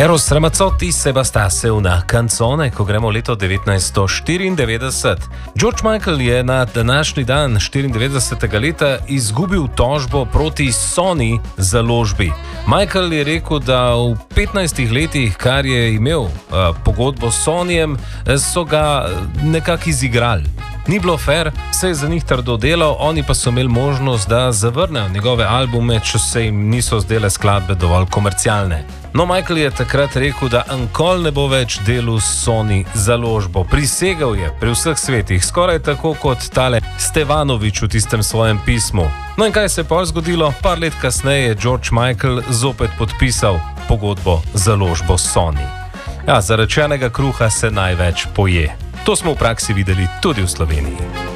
Eros Ramazzotti se bastasse una canzone, ko gremo v leto 1994. George Michael je na današnji dan 94. leta izgubil tožbo proti Sony založbi. Michael je rekel, da v 15 letih, kar je imel pogodbo s Sonyjem, so ga nekako izigrali. Ni bilo fair, se je za njih trdo delal, oni pa so imeli možnost, da zavrnejo njegove albume, če se jim niso zdele skladbe dovolj komercialne. No, Michael je takrat rekel, da nikoli ne bo več delal s Sony založbo. Prisegel je pri vseh svetih, skoraj tako kot tale Stevanovič v tistem svojem pismu. No in kaj se je pol zgodilo? Par let kasneje je George Michael zopet podpisal pogodbo z založbo Sony. Ja, zarečenega kruha se največ poje. To smo v praksi videli tudi v Sloveniji.